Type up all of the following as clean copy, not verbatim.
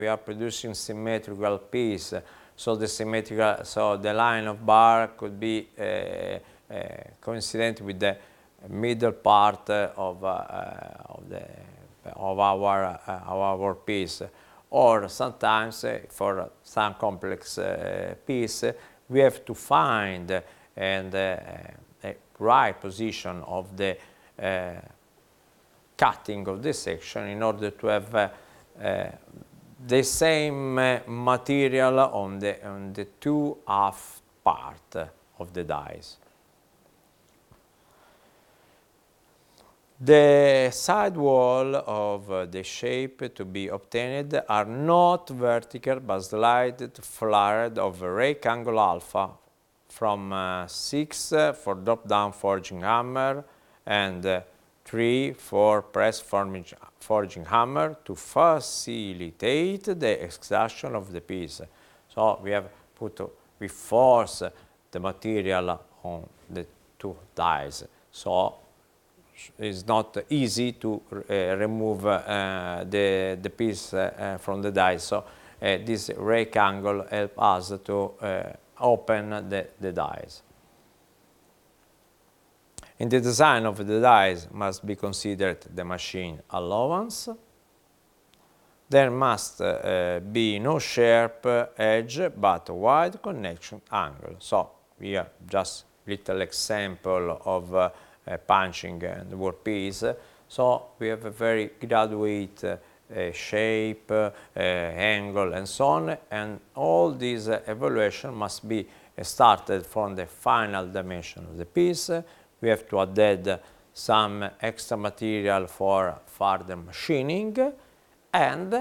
we are producing symmetrical piece, so the line of bar could be coincident with the middle part of our piece. Or sometimes for some complex piece, we have to find the right position of the cutting of the section in order to have the same material on the two half part of the dies. The side wall of the shape to be obtained are not vertical but slightly flared of rake angle alpha from 6 for drop-down forging hammer and 3 for press forging hammer to facilitate the extraction of the piece. So we force the material on the two dies. So it's not easy to remove the piece from the die. So this rake angle helps us to open the dies. In the design of the dies must be considered the machine allowance. There must be no sharp edge but a wide connection angle. So here just little example of punching and workpiece. So we have a very graduate shape, angle and so on, and all these evaluation must be started from the final dimension of the piece. We have to add some extra material for further machining and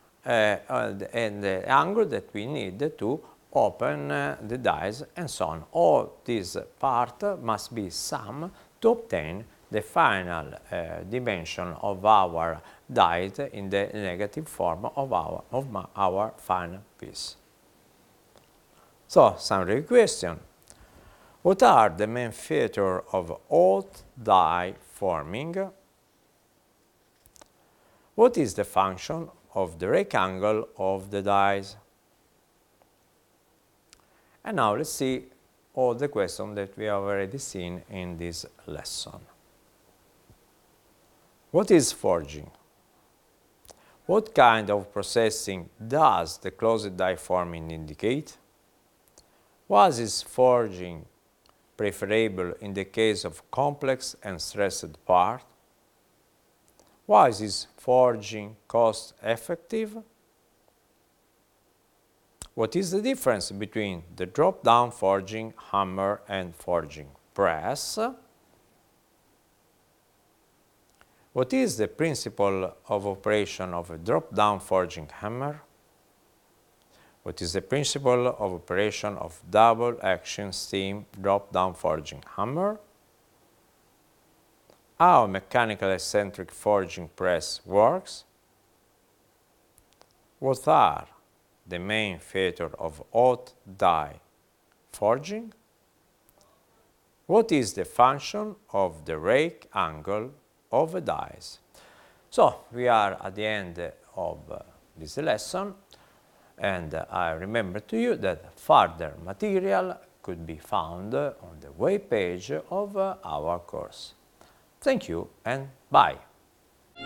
the angle that we need to open the dies and so on. All these parts must be summed to obtain the final dimension of our die in the negative form of our final piece. So, summary question. What are the main features of hot die forming? What is the function of the rake angle of the dies? And now let's see all the questions that we have already seen in this lesson. What is forging? What kind of processing does the closed die forming indicate? Why is forging preferable in the case of complex and stressed part? Why is forging cost effective? What is the difference between the drop-down forging hammer and forging press? What is the principle of operation of a drop-down forging hammer? What is the principle of operation of double action steam drop-down forging hammer? How a mechanical eccentric forging press works? What are the main features of hot die forging? What is the function of the rake angle of the dies? So, we are at the end of this lesson, and I remember to you that further material could be found on the web page of our course. Thank you and bye!